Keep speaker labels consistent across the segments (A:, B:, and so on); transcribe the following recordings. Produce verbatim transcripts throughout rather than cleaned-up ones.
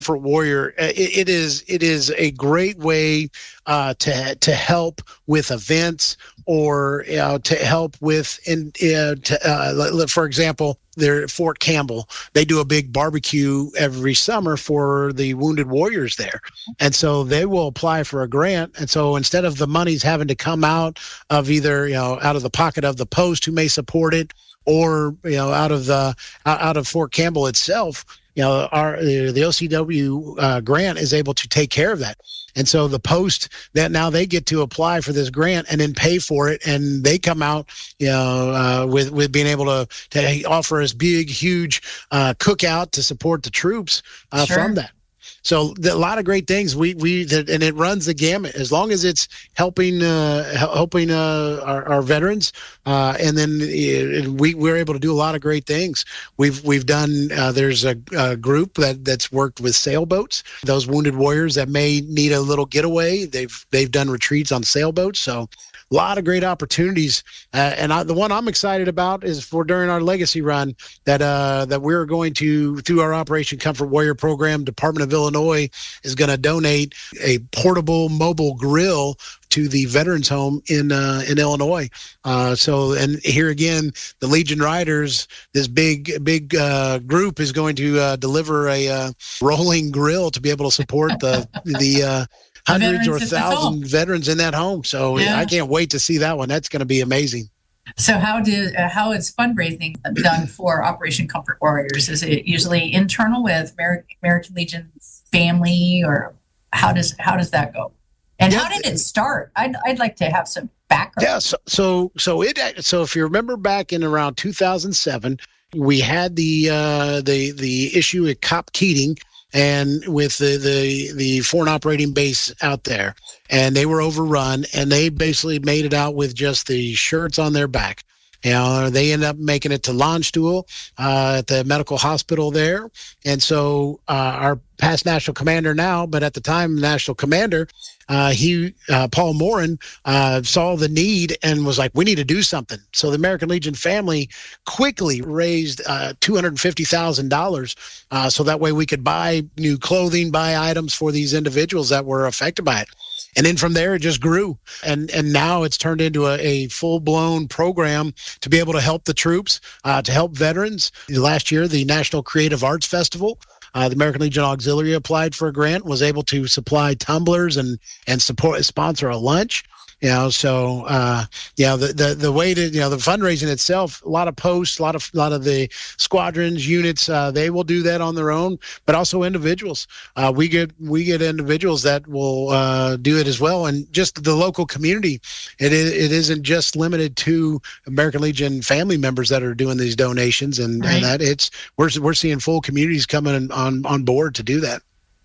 A: For Warrior, it, it is it is a great way uh, to to help with events, or you know, to help with in uh, to, uh, for example, they're at Fort Campbell. They do a big barbecue every summer for the wounded warriors there, and so they will apply for a grant. And so instead of the monies having to come out of either you know out of the pocket of the post who may support it, or you know out of the out of Fort Campbell itself, you know, our the O C W uh, grant is able to take care of that. And so the post, that now they get to apply for this grant and then pay for it, and they come out, you know, uh, with with being able to to offer us big, huge uh, cookout to support the troops uh, sure. from that. So a lot of great things we we and it runs the gamut, as long as it's helping uh, helping uh, our, our veterans, uh, and then uh, we we're able to do a lot of great things. We've we've done uh, there's a, a group that that's worked with sailboats. Those wounded warriors that may need a little getaway, they've they've done retreats on sailboats. So a lot of great opportunities, uh, and I, the one I'm excited about is for during our legacy run that uh, that we're going to, through our Operation Comfort Warrior program, Department of Illinois is going to donate a portable mobile grill to the Veterans Home in uh, in Illinois. Uh, so, and here again, the Legion Riders, this big big uh, group is going to uh, deliver a uh, rolling grill to be able to support the the. Uh, hundreds or thousand veterans in that home. So yeah. I can't wait to see that one. That's going to be amazing.
B: So how do uh, how is fundraising done for Operation Comfort Warriors? Is it usually internal with American, American Legion's family, or how does how does that go? And yeah. how did it start? I'd I'd like to have some background.
A: Yeah. So so so it so if you remember back in around two thousand seven, we had the uh, the the issue at Cop Keating, and with the, the the foreign operating base out there, and they were overrun, and they basically made it out with just the shirts on their back. You know, they ended up making it to Landstuhl uh, at the medical hospital there. And so uh, our past national commander now, but at the time national commander, uh, he uh, Paul Morin uh, saw the need and was like, we need to do something. So the American Legion family quickly raised uh, two hundred fifty thousand dollars uh, so that way we could buy new clothing, buy items for these individuals that were affected by it. And then from there, it just grew. And and now it's turned into a, a full-blown program to be able to help the troops, uh, to help veterans. Last year, the National Creative Arts Festival, uh, the American Legion Auxiliary applied for a grant, was able to supply tumblers and, and support sponsor a lunch. You know, so uh, you know the, the the way to you know the fundraising itself, a lot of posts, a lot of a lot of the squadrons, units, uh, they will do that on their own, but also individuals. Uh, we get we get individuals that will uh, do it as well, and just the local community. It is, it isn't just limited to American Legion family members that are doing these donations, and, right. and that it's we're we're seeing full communities coming on on board to do that.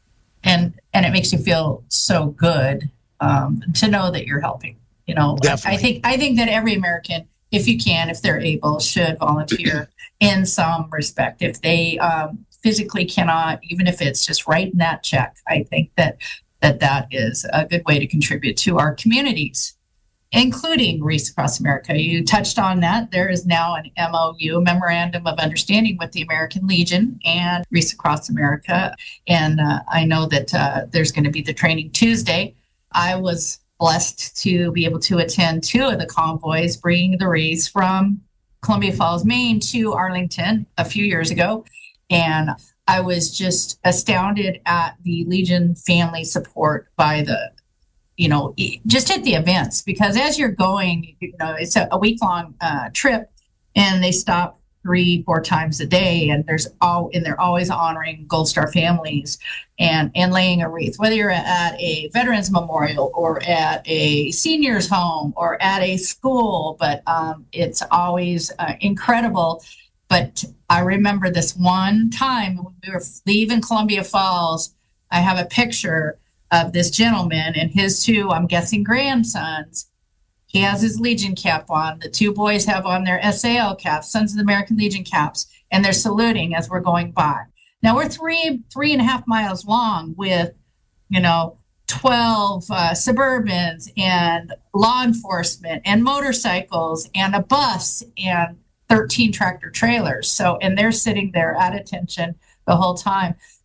B: And and it makes you feel so good. Um, to know that you're helping, you know, Definitely. I think I think that every American, if you can, if they're able, should volunteer in some respect. If they um, physically cannot, even if it's just writing that check, I think that that that is a good way to contribute to our communities, including Wreaths Across America. You touched on that. There is now an M O U, Memorandum of Understanding, with the American Legion and Wreaths Across America, and uh, I know that uh, there's going to be the training Tuesday. I was blessed to be able to attend two of the convoys bringing the wreaths from Columbia Falls, Maine to Arlington a few years ago. And I was just astounded at the Legion family support by the, you know, just at the events, because as you're going, you know, it's a, a week long uh, trip, and they stop three, four times a day, and there's all, and they're always honoring Gold Star families and and laying a wreath, whether you're at a veterans memorial or at a seniors home or at a school. But um, it's always uh, incredible. But I remember this one time when we were leaving Columbia Falls, I have a picture of this gentleman and his two, I'm guessing, grandsons. He has his Legion cap on. The two boys have on their S A L caps, Sons of the American Legion caps, and they're saluting as we're going by. Now, we're three, three and a half miles long with, you know, twelve uh, Suburbans and law enforcement and motorcycles and a bus and thirteen tractor trailers. So, and they're sitting there at attention the whole time.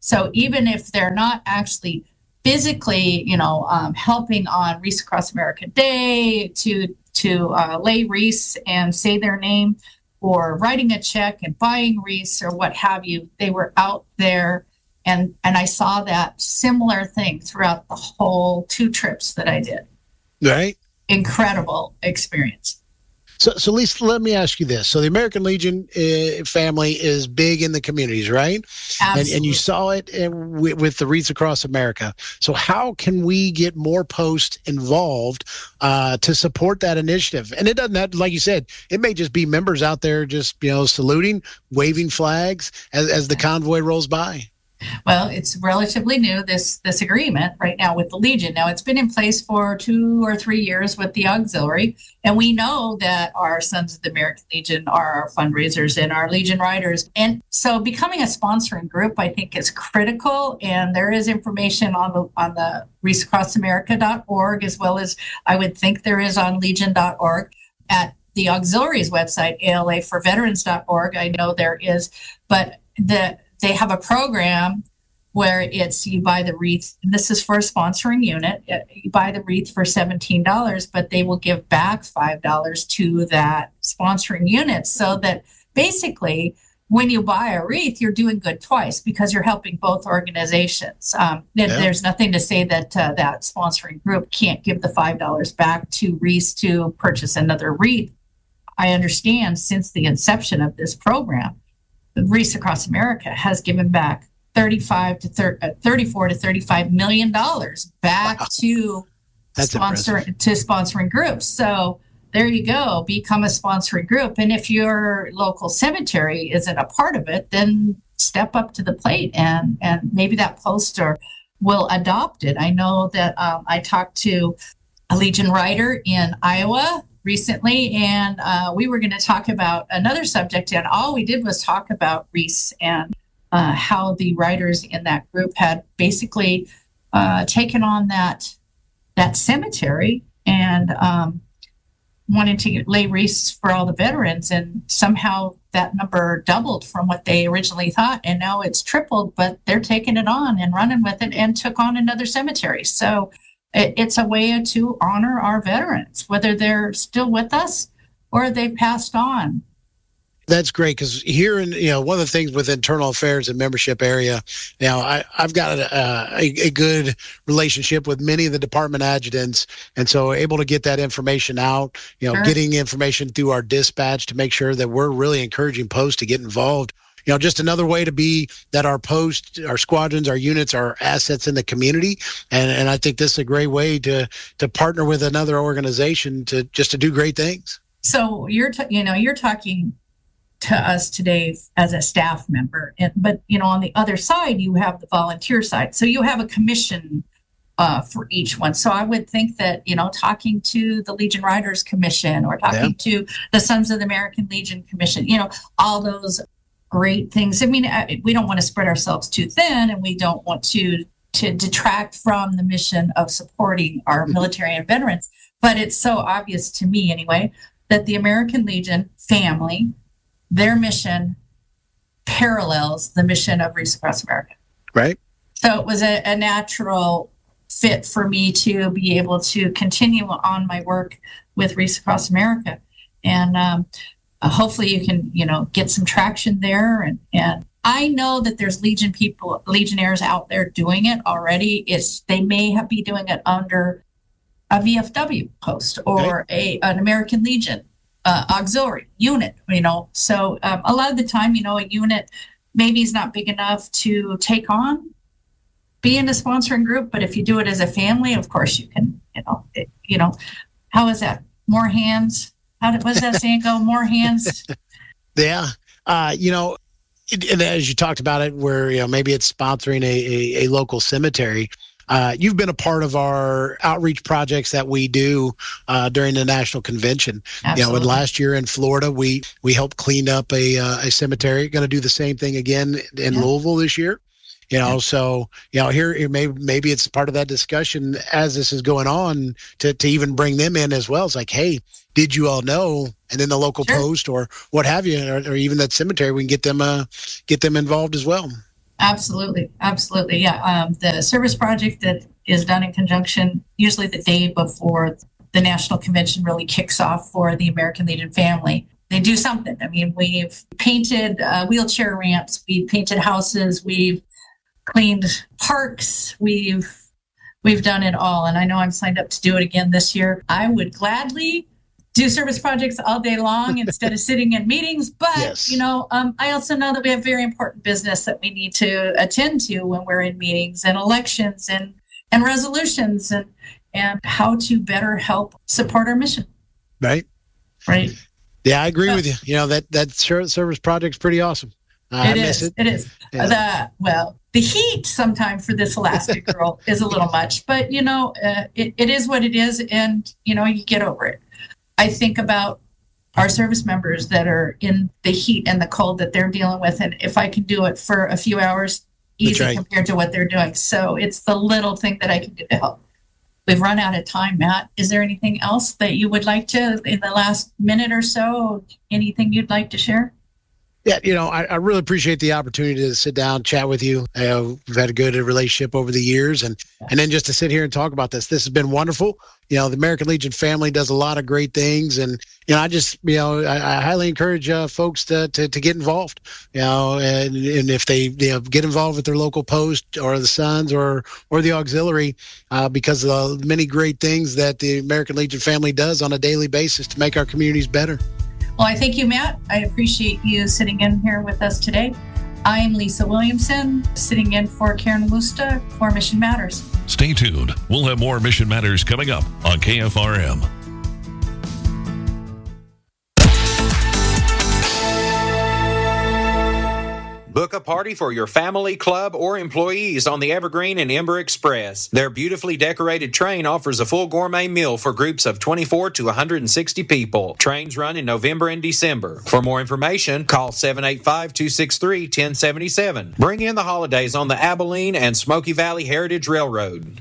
B: So even if they're not actually physically, you know, um, helping on Wreaths Across America Day to to uh, lay wreaths and say their name, or writing a check and buying wreaths or what have you, they were out there. And, and I saw that similar thing throughout the whole two trips that I did.
A: Right.
B: Incredible experience.
A: So, so Lisa, let me ask you this. So the American Legion uh, family is big in the communities, right?
B: Absolutely.
A: And, and you saw it in, with, with the Wreaths Across America. So how can we get more posts involved uh, to support that initiative? And it doesn't have, like you said, it may just be members out there just, you know, saluting, waving flags as, as the convoy rolls by.
B: Well, it's relatively new, this this agreement right now with the Legion. Now, it's been in place for two or three years with the auxiliary, and we know that our Sons of the American Legion are our fundraisers and our Legion Riders. And so becoming a sponsoring group, I think, is critical, and there is information on the on the wreaths across america dot org, as well as I would think there is on legion dot org. At the auxiliary's website, A L A for veterans dot org, I know there is, but the they have a program where it's you buy the wreath, and this is for a sponsoring unit. You buy the wreath for seventeen dollars, but they will give back five dollars to that sponsoring unit, so that basically when you buy a wreath, you're doing good twice because you're helping both organizations. Um, yeah. There's nothing to say that uh, that sponsoring group can't give the five dollars back to Wreaths to purchase another wreath. I understand since the inception of this program, Wreaths Across America has given back thirty-five to thirty-four to thirty-five million dollars back wow. to
A: That's
B: sponsor
A: impressive.
B: to sponsoring groups. So there you go, become a sponsoring group. And if your local cemetery isn't a part of it, then step up to the plate and and maybe that poster will adopt it. I know that um, I talked to a Legion Rider in Iowa recently, and uh, we were going to talk about another subject, and all we did was talk about wreaths and uh, how the writers in that group had basically uh, taken on that that cemetery and um, wanted to lay wreaths for all the veterans, and somehow that number doubled from what they originally thought, and now it's tripled, but they're taking it on and running with it and took on another cemetery. So it's a way to honor our veterans, whether they're still with us or they've passed on.
A: That's great, because here in, you know, one of the things with internal affairs and membership area, you know, I, I've got a, a, a good relationship with many of the department adjutants, and so able to get that information out, you know,
B: Sure.
A: getting information through our dispatch to make sure that we're really encouraging posts to get involved. You know, just another way to be that our posts, our squadrons, our units are assets in the community. And and I think this is a great way to to partner with another organization to just to do great things.
B: So you're, t- you know, you're talking to us today as a staff member, and, but, you know, on the other side, you have the volunteer side. So you have a commission uh, for each one. So I would think that, you know, talking to the Legion Riders Commission or talking yeah. to the Sons of the American Legion Commission, you know, all those great things. I mean, we don't want to spread ourselves too thin, and we don't want to to detract from the mission of supporting our military and veterans. But it's so obvious to me, anyway, that the American Legion family, their mission parallels the mission of Wreaths Across America.
A: Right.
B: So it was a, a natural fit for me to be able to continue on my work with Wreaths Across America. And um, uh, hopefully you can, you know, get some traction there. And, and I know that there's Legion people, Legionnaires out there doing it already. It's, they may have be doing it under a V F W post or okay. a an American Legion uh, auxiliary unit, you know. So um, a lot of the time, you know, a unit maybe is not big enough to take on being a sponsoring group, but if you do it as a family, of course you can, you know, it, you know, how is that? More hands? How did, what does that saying go? More hands?
A: Yeah. Uh, you know, it, and as you talked about it, where, you know, maybe it's sponsoring a, a, a local cemetery. Uh, you've been a part of our outreach projects that we do uh, during the national convention. Absolutely. You know, and last year in Florida, we we helped clean up a uh, a cemetery. Going to do the same thing again in yeah. Louisville this year. You know, yeah. so, you know, here, here maybe, maybe it's part of that discussion as this is going on to, to even bring them in as well. It's like, hey, did you all know? And then the local sure. post or what have you, or, or even that cemetery, we can get them uh, get them involved as well.
B: Absolutely. Absolutely. Yeah. Um, the service project that is done in conjunction, usually the day before the national convention really kicks off for the American Legion family. They do something. I mean, we've painted uh, wheelchair ramps, we've painted houses, we've cleaned parks, we've we've done it all. And I know I'm signed up to do it again this year. I would gladly do service projects all day long instead of sitting in meetings. But, yes. you know, um, I also know that we have very important business that we need to attend to when we're in meetings and elections and, and resolutions and, and how to better help support our mission.
A: Right.
B: Right.
A: Yeah, I agree uh, with you. You know, that, that service project's pretty awesome. Uh,
B: it is. It. it is. Yeah. The, well, the heat sometimes for this Elastigirl is a little much, but, you know, uh, it, it is what it is. And, you know, you get over it. I think about our service members that are in the heat and the cold that they're dealing with. And if I can do it for a few hours, easy right. compared to what they're doing. So it's the little thing that I can do to help. We've run out of time, Matt. Is there anything else that you would like to, in the last minute or so, anything you'd like to share?
A: Yeah, you know, I, I really appreciate the opportunity to sit down, chat with you. Uh, we've had a good relationship over the years, and and then just to sit here and talk about this. This has been wonderful. You know, the American Legion family does a lot of great things, and you know, I just, you know, I, I highly encourage uh, folks to, to to get involved. You know, and and if they you know, get involved with their local post or the Sons or or the auxiliary, uh, because of the many great things that the American Legion family does on a daily basis to make our communities better.
B: Well, I thank you, Matt. I appreciate you sitting in here with us today. I'm Lisa Williamson, sitting in for Karen Lusta for Mission Matters.
C: Stay tuned. We'll have more Mission Matters coming up on K F R M.
D: Book a party for your family, club, or employees on the Evergreen and Ember Express. Their beautifully decorated train offers a full gourmet meal for groups of twenty-four to one hundred sixty people. Trains run in November and December. For more information, call seven eight five, two six three, one zero seven seven. Bring in the holidays on the Abilene and Smoky Valley Heritage Railroad.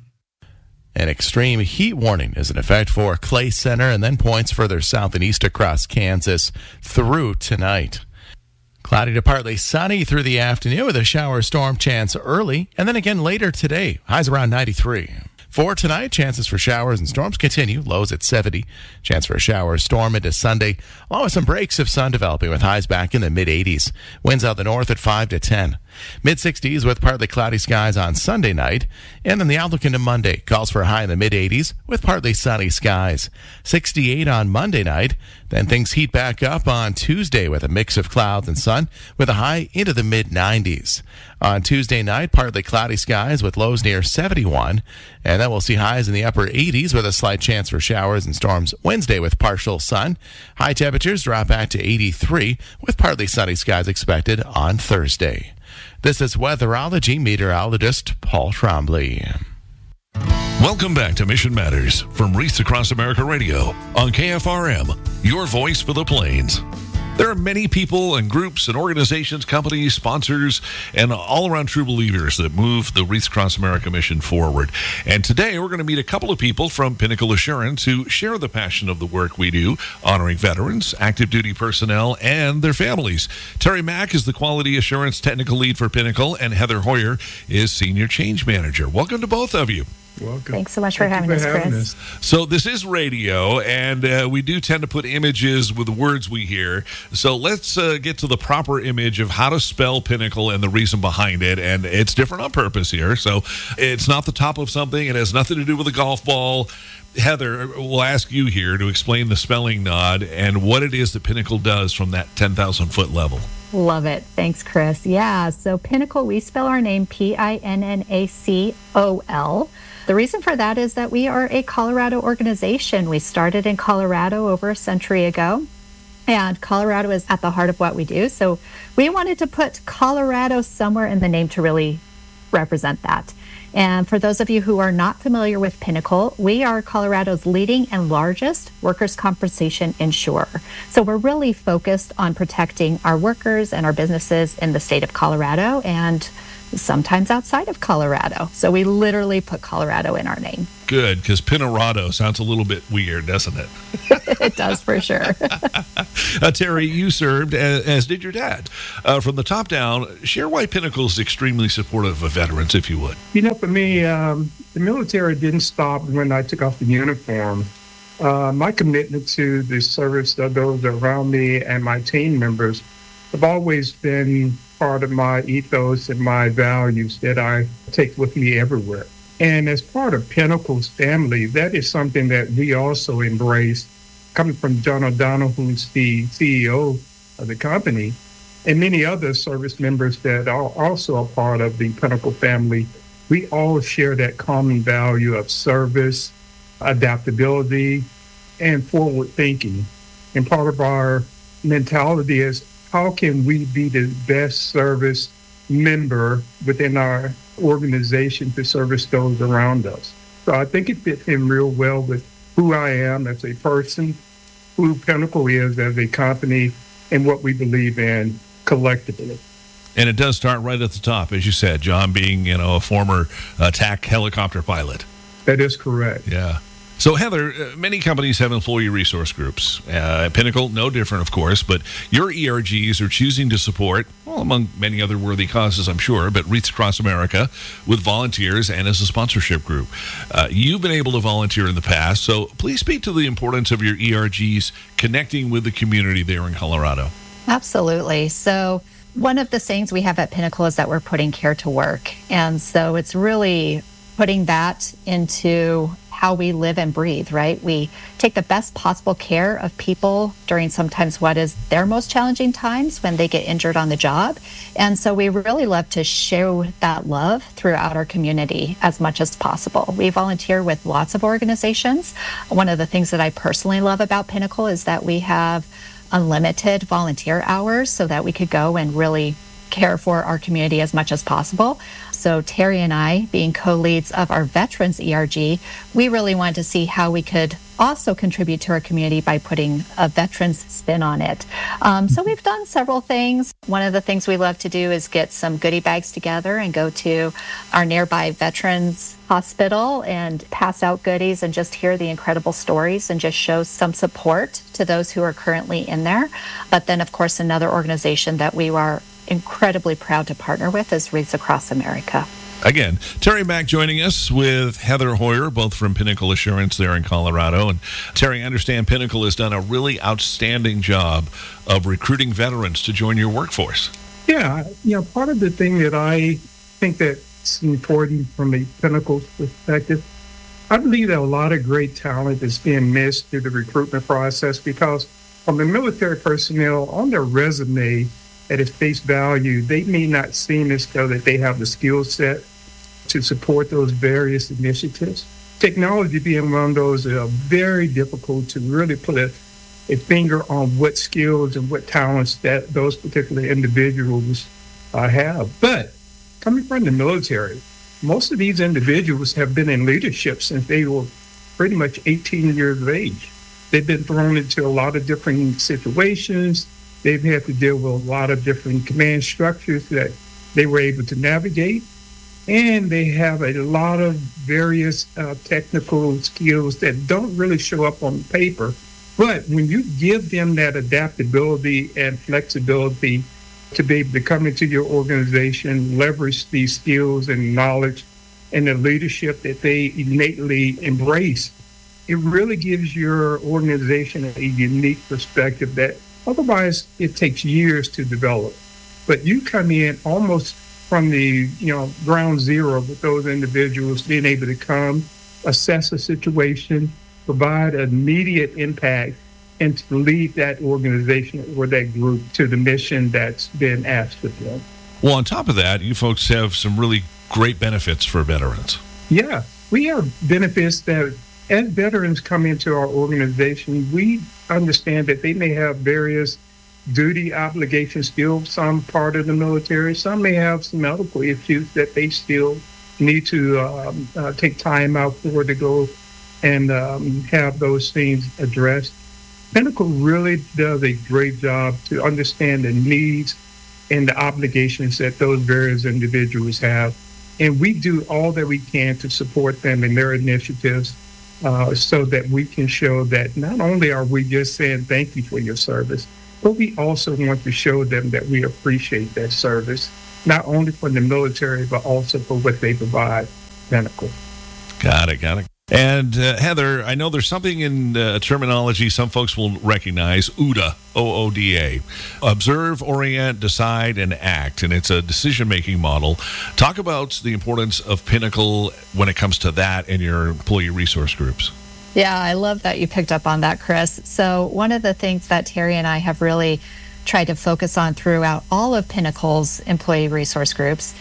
E: An extreme heat warning is in effect for Clay Center and then points further south and east across Kansas through tonight. Cloudy to partly sunny through the afternoon with a shower storm chance early, and then again later today. Highs around ninety-three. For tonight, chances for showers and storms continue. Lows at seventy. Chance for a shower or storm into Sunday, along with some breaks of sun developing with highs back in the mid-eighties. Winds out the north at five to ten. mid-sixties with partly cloudy skies on Sunday night. And then the outlook into Monday calls for a high in the mid-eighties with partly sunny skies. sixty-eight on Monday night. Then things heat back up on Tuesday with a mix of clouds and sun with a high into the mid-nineties. On Tuesday night, partly cloudy skies with lows near seventy-one. And then we'll see highs in the upper eighties with a slight chance for showers and storms Wednesday with partial sun. High temperatures drop back to eighty-three with partly sunny skies expected on Thursday. This is weatherology meteorologist Paul Trombley.
C: Welcome back to Mission Matters from Wreaths Across America Radio on K F R M, your voice for the Plains. There are many people and groups and organizations, companies, sponsors, and all-around true believers that move the Wreaths Across America mission forward. And today we're going to meet a couple of people from Pinnacle Assurance who share the passion of the work we do, honoring veterans, active duty personnel, and their families. Terry Mack is the Quality Assurance Technical Lead for Pinnacle, and Heather Hoyer is Senior Change Manager. Welcome to both of you.
F: Welcome.
G: Thanks so much for
F: Thank
G: having us,
F: for having
G: Chris.
F: us.
C: So this is radio, and uh, we do tend to put images with the words we hear. So let's uh, get to the proper image of how to spell Pinnacle and the reason behind it. And it's different on purpose here. So it's not the top of something. It has nothing to do with a golf ball. Heather, we'll ask you here to explain the spelling nod and what it is that Pinnacle does from that ten thousand foot level.
G: Love it. Thanks, Chris. Yeah, so Pinnacle, we spell our name P I N N A C O L. The reason for that is that we are a Colorado organization. We started in Colorado over a century ago, and Colorado is at the heart of what we do. So we wanted to put Colorado somewhere in the name to really represent that. And for those of you who are not familiar with Pinnacle, we are Colorado's leading and largest workers' compensation insurer. So we're really focused on protecting our workers and our businesses in the state of Colorado. And sometimes outside of Colorado. So we literally put Colorado in our name.
C: Good, because Pinerado sounds a little bit weird, doesn't it?
G: It does, for sure.
C: uh, Terry, you served, as, as did your dad. Uh, from the top down, share why Pinnacle is extremely supportive of veterans, if you would.
F: You know, for me, um, the military didn't stop when I took off the uniform. Uh, my commitment to the service of those around me and my team members have always been part of my ethos and my values that I take with me everywhere. And as part of Pinnacle's family, that is something that we also embrace. Coming from John O'Donnell, who's the C E O of the company, and many other service members that are also a part of the Pinnacle family, we all share that common value of service, adaptability, and forward thinking. And part of our mentality is, how can we be the best service member within our organization to service those around us? So I think it fits in real well with who I am as a person, who Pinnacle is as a company, and what we believe in collectively.
C: And it does start right at the top, as you said, John being, you know, a former attack helicopter pilot.
F: That is correct.
C: Yeah. So, Heather, uh, many companies have employee resource groups. Uh, Pinnacle, no different, of course, but your E R Gs are choosing to support, well, among many other worthy causes, I'm sure, but Wreaths Across America with volunteers and as a sponsorship group. Uh, you've been able to volunteer in the past, so please speak to the importance of your E R Gs connecting with the community there in Colorado.
G: Absolutely. So, one of the things we have at Pinnacle is that we're putting care to work. And so it's really putting that into how we live and breathe, right? We take the best possible care of people during sometimes what is their most challenging times when they get injured on the job. And so we really love to show that love throughout our community as much as possible. We volunteer with lots of organizations. One of the things that I personally love about Pinnacle is that we have unlimited volunteer hours so that we could go and really care for our community as much as possible. So Terry and I, being co-leads of our Veterans E R G, we really wanted to see how we could also contribute to our community by putting a veterans spin on it. Um, so we've done several things. One of the things we love to do is get some goodie bags together and go to our nearby veterans hospital and pass out goodies and just hear the incredible stories and just show some support to those who are currently in there. But then, of course, another organization that we are incredibly proud to partner with is Wreaths Across America.
C: Again, Terry Mack joining us with Heather Hoyer, both from Pinnacle Assurance there in Colorado. And Terry, I understand Pinnacle has done a really outstanding job of recruiting veterans to join your workforce.
F: Yeah, you know, part of the thing that I think that's important from a Pinnacle perspective, I believe that a lot of great talent is being missed through the recruitment process because from the military personnel on their resume, at its face value, they may not seem as though that they have the skill set to support those various initiatives. Technology being one of those that are very difficult to really put a, a finger on what skills and what talents that those particular individuals uh, have. But coming from the military, most of these individuals have been in leadership since they were pretty much eighteen years of age. They've been thrown into a lot of different situations. They've had to deal with a lot of different command structures that they were able to navigate. And they have a lot of various uh, technical skills that don't really show up on paper. But when you give them that adaptability and flexibility to be able to come into your organization, leverage these skills and knowledge and the leadership that they innately embrace, it really gives your organization a unique perspective that otherwise, it takes years to develop. But you come in almost from the you know ground zero with those individuals being able to come, assess a situation, provide an immediate impact, and to lead that organization or that group to the mission that's been asked of them.
C: Well, on top of that, you folks have some really great benefits for veterans.
F: Yeah, we have benefits that as veterans come into our organization, we understand that they may have various duty obligations still, some part of the military. Some may have some medical issues that they still need to um, uh, take time out for to go and um, have those things addressed. Pinnacle really does a great job to understand the needs and the obligations that those various individuals have. And we do all that we can to support them in their initiatives uh, so that we can show that not only are we just saying thank you for your service, but we also want to show them that we appreciate that service, not only for the military, but also for what they provide Pinnacle.
C: Got it, got it. And uh, Heather, I know there's something in uh, terminology some folks will recognize, O O D A, O O D A. Observe, orient, decide, and act. And it's a decision-making model. Talk about the importance of Pinnacle when it comes to that in your employee resource groups.
G: Yeah, I love that you picked up on that, Chris. So one of the things that Terry and I have really tried to focus on throughout all of Pinnacle's employee resource groups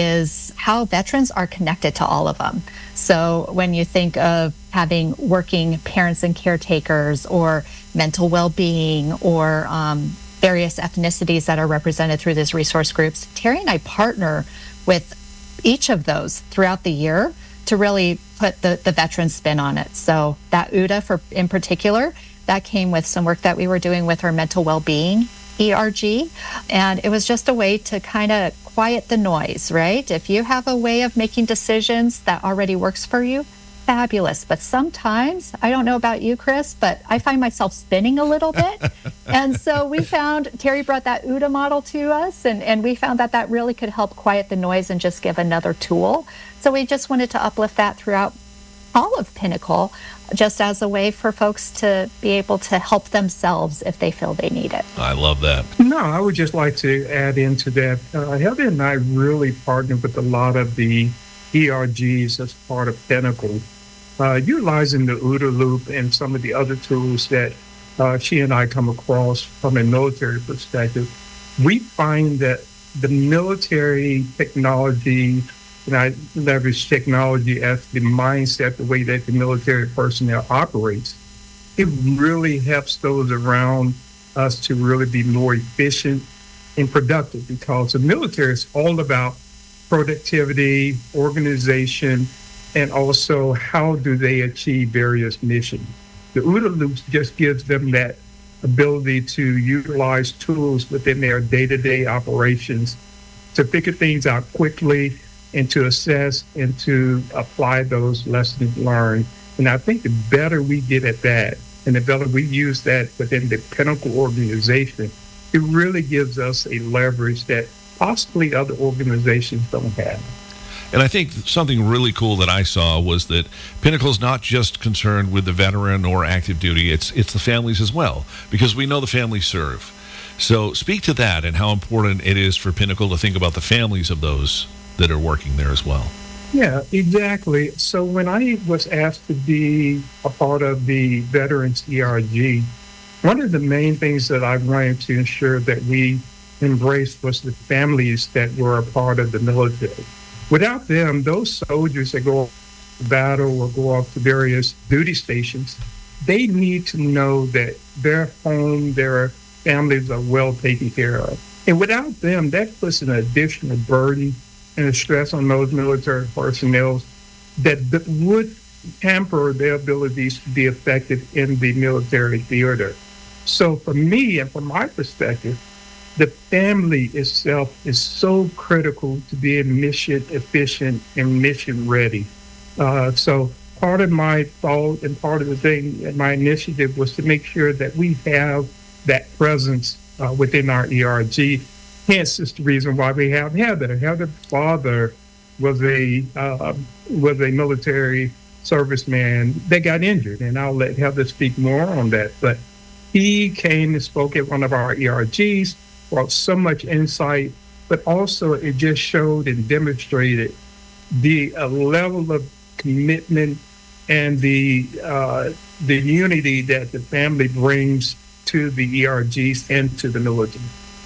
G: is how veterans are connected to all of them. So when you think of having working parents and caretakers, or mental well-being, or um, various ethnicities that are represented through these resource groups, Terry and I partner with each of those throughout the year to really put the, the veteran spin on it. So that O O D A for in particular, that came with some work that we were doing with our mental well-being E R G, and it was just a way to kind of quiet the noise, right? If you have a way of making decisions that already works for you, fabulous. But sometimes, I don't know about you, Chris, but I find myself spinning a little bit. And so we found, Terry brought that O O D A model to us, and, and we found that that really could help quiet the noise and just give another tool. So we just wanted to uplift that throughout all of Pinnacle, just as a way for folks to be able to help themselves if they feel they need it.
C: I love that.
F: No, I would just like to add into that. Uh, Heather and I really partnered with a lot of the E R Gs as part of Pinnacle, uh, utilizing the O O D A loop and some of the other tools that uh, she and I come across from a military perspective. We find that the military technology, and I leverage technology as the mindset, the way that the military personnel operates, it really helps those around us to really be more efficient and productive, because the military is all about productivity, organization, and also how do they achieve various missions. The O O D A loops just gives them that ability to utilize tools within their day-to-day operations to figure things out quickly, and to assess and to apply those lessons learned. And I think the better we get at that, and the better we use that within the Pinnacle organization, it really gives us a leverage that possibly other organizations don't have.
C: And I think something really cool that I saw was that Pinnacle's not just concerned with the veteran or active duty, it's it's the families as well, because we know the families serve. So speak to that and how important it is for Pinnacle to think about the families of those that are working there as well.
F: Yeah, exactly. So when I was asked to be a part of the Veterans E R G, one of the main things that I wanted to ensure that we embraced was the families that were a part of the military. Without them, those soldiers that go off to battle or go off to various duty stations, they need to know that their home, their families are well taken care of. And without them, that puts an additional burden and a stress on those military personnel that, that would hamper their abilities to be effective in the military theater. So for me, and from my perspective, the family itself is so critical to being mission efficient and mission ready. Uh, so part of my thought and part of the thing and my initiative was to make sure that we have that presence uh, within our E R G. Hence is the reason why we have Heather. Heather's father was a uh, was a military serviceman that got injured, and I'll let Heather speak more on that. But he came and spoke at one of our E R Gs, brought so much insight, but also it just showed and demonstrated the uh, level of commitment and the uh, the unity that the family brings to the E R Gs and to the military.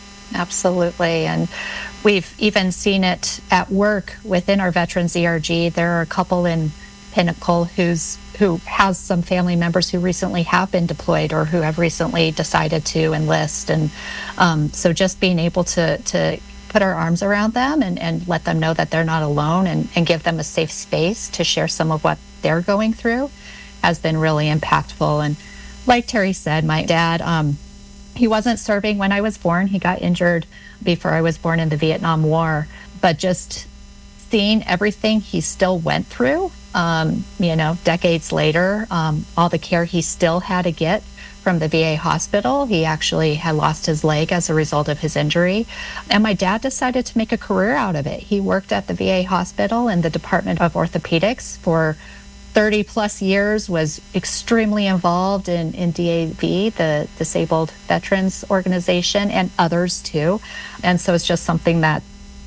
G: Absolutely. And we've even seen it at work within our Veterans E R G. There are a couple in Pinnacle who's who has some family members who recently have been deployed or who have recently decided to enlist. And um, so just being able to to put our arms around them and, and let them know that they're not alone, and, and give them a safe space to share some of what they're going through has been really impactful. And like Terry said, my dad, um, He wasn't serving when I was born. He got injured before I was born in the Vietnam War. But just seeing everything he still went through, um, you know, decades later, um, all the care he still had to get from the V A hospital. He actually had lost his leg as a result of his injury. And my dad decided to make a career out of it. He worked at the V A hospital in the Department of Orthopedics for thirty plus years, was extremely involved in, in D A V, the Disabled Veterans Organization, and others too. And so it's just something that,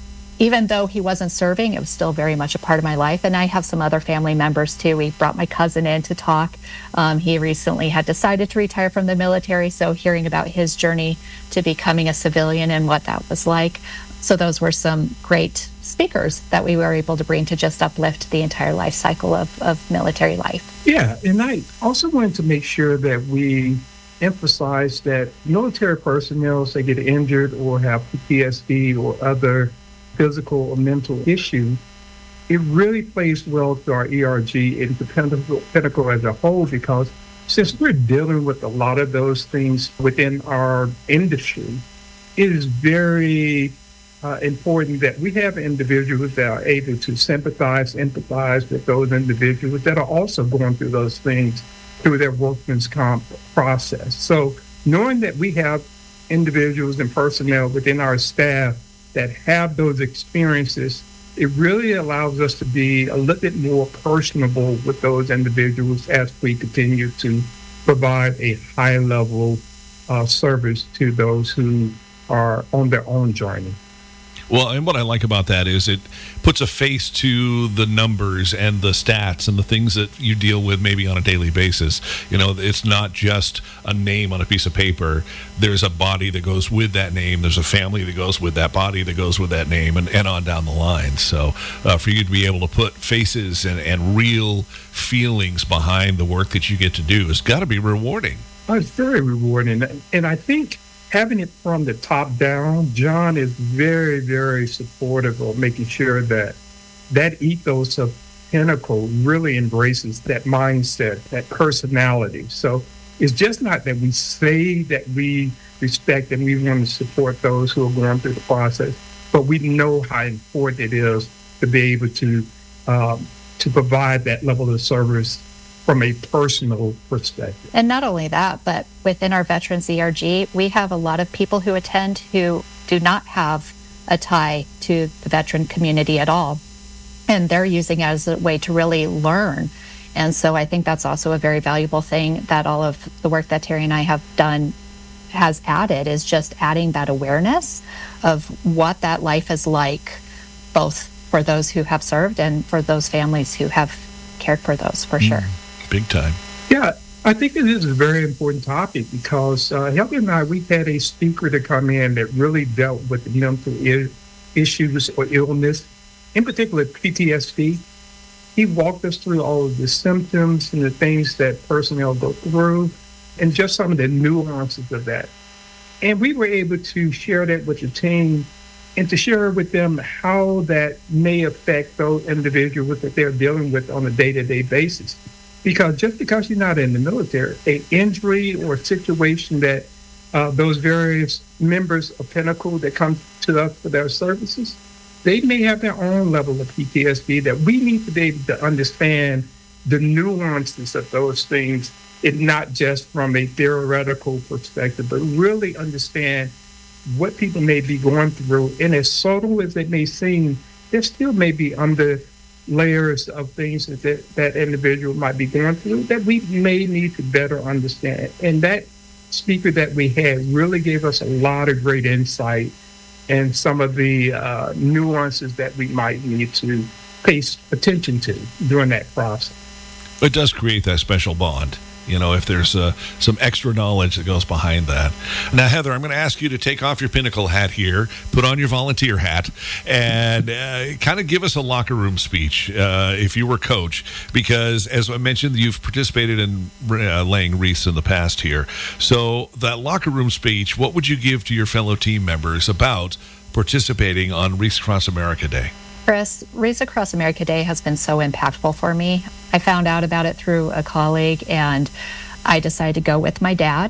G: even though he wasn't serving, it was still very much a part of my life. And I have some other family members too. We brought my cousin in to talk. Um, he recently had decided to retire from the military, so hearing about his journey to becoming a civilian and what that was like. So those were some great speakers that we were able to bring to just uplift the entire life cycle of, of military life.
F: Yeah, and I also wanted to make sure that we emphasize that military personnel, if they get injured or have P T S D or other physical or mental issue, it really plays well to our E R G and to Pinnacle, Pinnacle as a whole, because since we're dealing with a lot of those things within our industry, it is very uh, important that we have individuals that are able to sympathize, empathize with those individuals that are also going through those things through their workman's comp process. So knowing that we have individuals and personnel within our staff that have those experiences, it really allows us to be a little bit more personable with those individuals as we continue to provide a high level uh, service to those who are on their own journey.
C: Well, and what I like about that is it puts a face to the numbers and the stats and the things that you deal with maybe on a daily basis. You know, it's not just a name on a piece of paper. There's a body that goes with that name. There's a family that goes with that body that goes with that name, and, and on down the line. So uh, for you to be able to put faces and, and real feelings behind the work that you get to do has got to be rewarding.
F: Oh, it's very rewarding. And I think having it from the top down, John is very, very supportive of making sure that that ethos of Pinnacle really embraces that mindset, that personality. So it's just not that we say that we respect and we want to support those who are going through the process, but we know how important it is to be able to um, to provide that level of service from a personal perspective.
G: And not only that, but within our Veterans E R G, we have a lot of people who attend who do not have a tie to the veteran community at all. And they're using it as a way to really learn. And so I think that's also a very valuable thing that all of the work that Terry and I have done has added, is just adding that awareness of what that life is like, both for those who have served and for those families who have cared for those, for sure.
C: Mm. Big time.
F: Yeah, I think it is a very important topic because uh, Helga and I, we've had a speaker to come in that really dealt with the mental I- issues or illness, in particular P T S D. He walked us through all of the symptoms and the things that personnel go through and just some of the nuances of that. And we were able to share that with the team and to share with them how that may affect those individuals that they're dealing with on a day-to-day basis. Because just because you're not in the military, an injury or a situation that uh, those various members of Pinnacle that come to us for their services, they may have their own level of P T S D that we need to be able to understand the nuances of those things, and not just from a theoretical perspective, but really understand what people may be going through. And as subtle as it may seem, there still may be under layers of things that, that that individual might be going through that we may need to better understand. And that speaker that we had really gave us a lot of great insight and some of the uh, nuances that we might need to pay attention to during that process.
C: It does create that special bond. You know, if there's uh, some extra knowledge that goes behind that. Now, Heather, I'm going to ask you to take off your Pinnacle hat here, put on your volunteer hat, and uh, kind of give us a locker room speech uh, if you were coach. Because, as I mentioned, you've participated in uh, laying wreaths in the past here. So that locker room speech, what would you give to your fellow team members about participating on Wreaths Across America Day?
G: Chris, Wreaths Across America Day has been so impactful for me. I found out about it through a colleague, and I decided to go with my dad.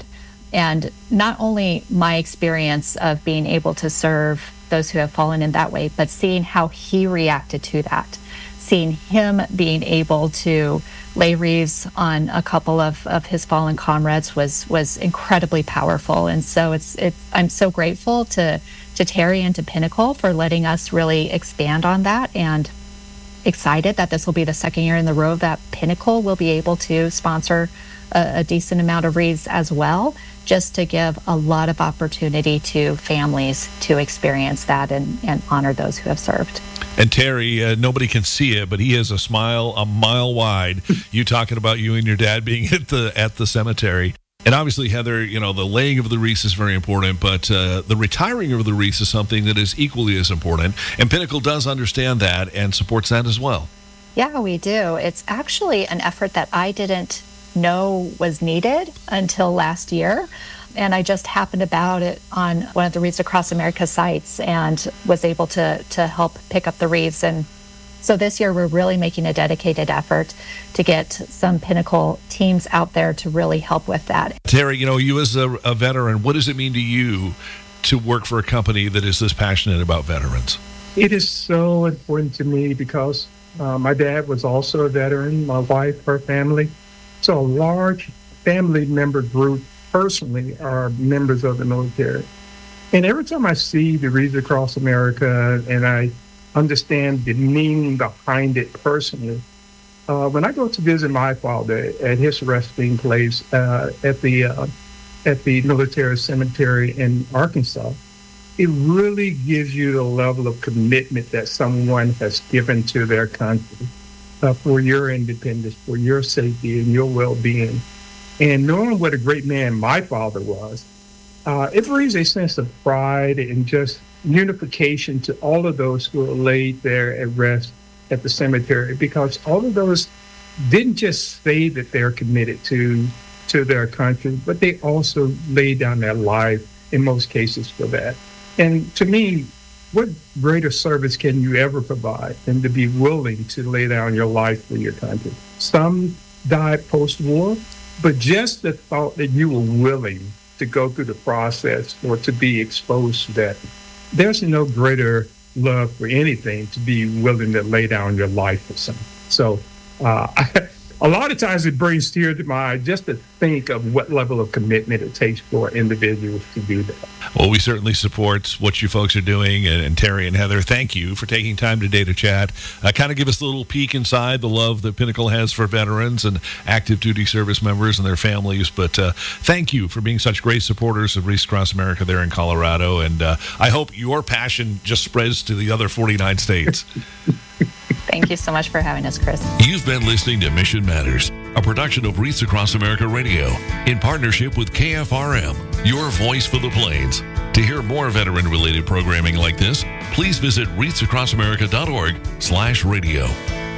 G: And not only my experience of being able to serve those who have fallen in that way, but seeing how he reacted to that, seeing him being able to lay wreaths on a couple of, of his fallen comrades was was incredibly powerful. And so it's it's I'm so grateful to to Terry and to Pinnacle for letting us really expand on that, and excited that this will be the second year in the row that Pinnacle will be able to sponsor a, a decent amount of wreaths as well, just to give a lot of opportunity to families to experience that and, and honor those who have served.
C: And Terry, uh, nobody can see it, but he has a smile a mile wide. You talking about you and your dad being at the at the cemetery. And obviously, Heather, you know, the laying of the wreaths is very important, but uh, the retiring of the wreaths is something that is equally as important. And Pinnacle does understand that and supports that as well.
G: Yeah, we do. It's actually an effort that I didn't know was needed until last year. And I just happened about it on one of the Wreaths Across America sites and was able to to help pick up the wreaths. And so this year we're really making a dedicated effort to get some Pinnacle teams out there to really help with that.
C: Terry, you know, you as a, a veteran, what does it mean to you to work for a company that is this passionate about veterans?
F: It is so important to me because uh, my dad was also a veteran, my wife, her family. So a large family member group personally are members of the military. And every time I see the Wreaths Across America and I understand the meaning behind it personally, uh, when I go to visit my father at his resting place uh, at the uh, at the military cemetery in Arkansas, it really gives you the level of commitment that someone has given to their country uh, for your independence, for your safety and your well-being. And knowing what a great man my father was, uh, it brings a sense of pride and just unification to all of those who are laid there at rest at the cemetery, because all of those didn't just say that they're committed to to their country, but they also laid down their life in most cases for that. And to me, what greater service can you ever provide than to be willing to lay down your life for your country? Some died post-war, but just the thought that you were willing to go through the process or to be exposed to that, there's no greater love for anything to be willing to lay down your life for something. So uh, I, a lot of times it brings tears to my eye just to think of what level of commitment it takes for individuals to do that.
C: Well, we certainly support what you folks are doing. And, and Terry and Heather, thank you for taking time today to chat. Uh, kind of give us a little peek inside the love that Pinnacle has for veterans and active duty service members and their families. But uh, thank you for being such great supporters of Wreaths Across America there in Colorado. And uh, I hope your passion just spreads to the other forty-nine states.
G: Thank you so much for having us, Chris.
C: You've been listening to Mission Matters, a production of Wreaths Across America Radio in partnership with K F R M, your voice for the Plains. To hear more veteran-related programming like this, please visit wreaths across america dot org slash radio.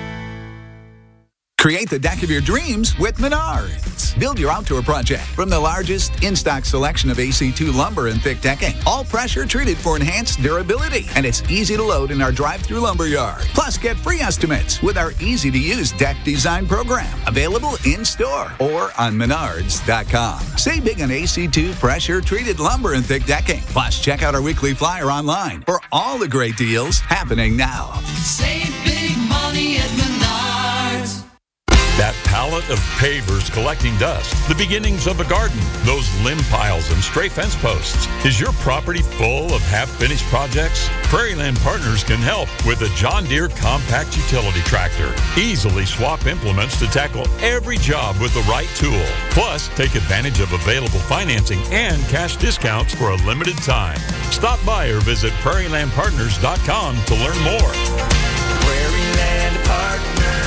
H: Create the deck of your dreams with Menards. Build your outdoor project from the largest in-stock selection of A C two lumber and thick decking. All pressure treated for enhanced durability. And it's easy to load in our drive-through lumber yard. Plus, get free estimates with our easy-to-use deck design program. Available in-store or on menards dot com. Save big on A C two pressure-treated lumber and thick decking. Plus, check out our weekly flyer online for all the great deals happening now.
I: Save big money at Menards.
J: That pallet of pavers collecting dust, the beginnings of a garden, those limb piles and stray fence posts. Is your property full of half-finished projects? Prairieland Partners can help with a John Deere compact utility tractor. Easily swap implements to tackle every job with the right tool. Plus, take advantage of available financing and cash discounts for a limited time. Stop by or visit prairie land partners dot com to learn more.
I: Prairieland Partners.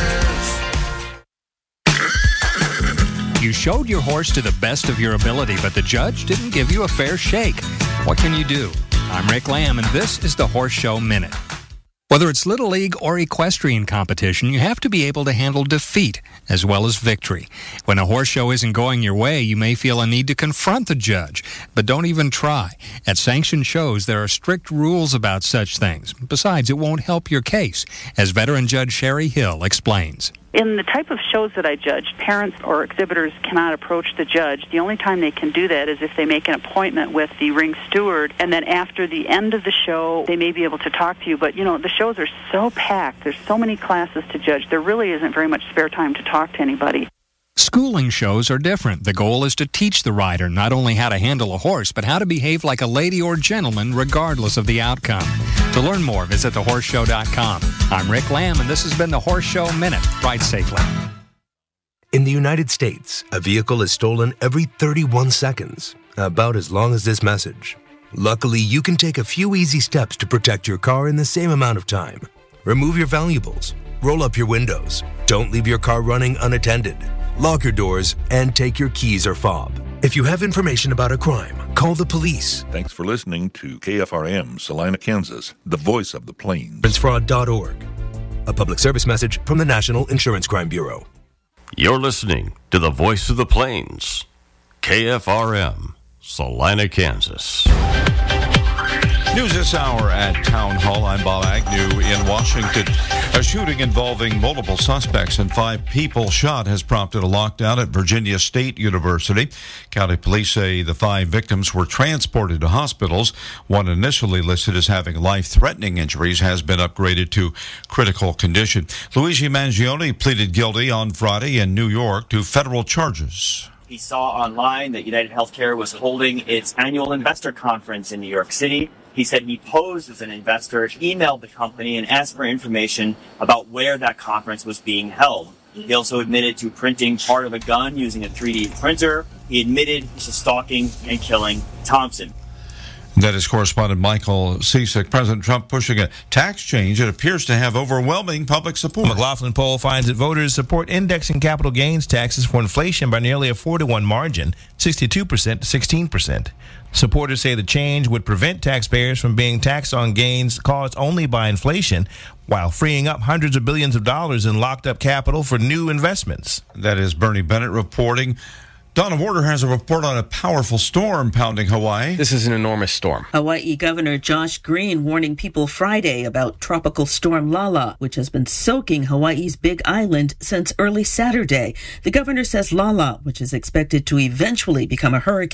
K: You showed your horse to the best of your ability, but the judge didn't give you a fair shake. What can you do? I'm Rick Lamb, and this is the Horse Show Minute. Whether it's Little League or equestrian competition, you have to be able to handle defeat as well as victory. When a horse show isn't going your way, you may feel a need to confront the judge, but don't even try. At sanctioned shows, there are strict rules about such things. Besides, it won't help your case, as veteran Judge Sherry Hill explains.
L: In the type of shows that I judge, parents or exhibitors cannot approach the judge. The only time they can do that is if they make an appointment with the ring steward, and then after the end of the show, they may be able to talk to you. But, you know, the shows are so packed. There's so many classes to judge. There really isn't very much spare time to talk to anybody.
K: Schooling shows are different. The goal is to teach the rider not only how to handle a horse, but how to behave like a lady or gentleman regardless of the outcome. To learn more, visit the horse show dot com. I'm Rick Lamb, and this has been the Horse Show Minute. Ride safely.
M: In the United States, a vehicle is stolen every thirty-one seconds, about as long as this message. Luckily, you can take a few easy steps to protect your car in the same amount of time. Remove your valuables, roll up your windows, don't leave your car running unattended, lock your doors, and take your keys or fob. If you have information about a crime, call the police.
N: Thanks for listening to K F R M, Salina, Kansas, the voice of the plains.
M: insurance fraud dot org. A public service message from the National Insurance Crime Bureau.
O: You're listening to the voice of the plains, K F R M, Salina, Kansas.
P: News this hour at Town Hall. I'm Bob Agnew in Washington. A shooting involving multiple suspects and five people shot has prompted a lockdown at Virginia State University. County police say the five victims were transported to hospitals. One initially listed as having life-threatening injuries has been upgraded to critical condition. Luigi Mangione pleaded guilty on Friday in New York to federal charges.
Q: He saw online that United Healthcare was holding its annual investor conference in New York City. He said he posed as an investor, emailed the company, and asked for information about where that conference was being held. He also admitted to printing part of a gun using a three D printer. He admitted to stalking and killing Thompson.
P: That is correspondent Michael Ciesick. President Trump pushing a tax change that appears to have overwhelming public support.
R: A McLaughlin poll finds that voters support indexing capital gains taxes for inflation by nearly a four to one margin, sixty-two percent to sixteen percent. Supporters say the change would prevent taxpayers from being taxed on gains caused only by inflation, while freeing up hundreds of billions of dollars in locked-up capital for new investments.
P: That is Bernie Bennett reporting. Donna Warder has a report on a powerful storm pounding Hawaii.
S: This is an enormous storm.
T: Hawaii Governor Josh Green warning people Friday about Tropical Storm Lala, which has been soaking Hawaii's Big Island since early Saturday. The governor says Lala, which is expected to eventually become a hurricane,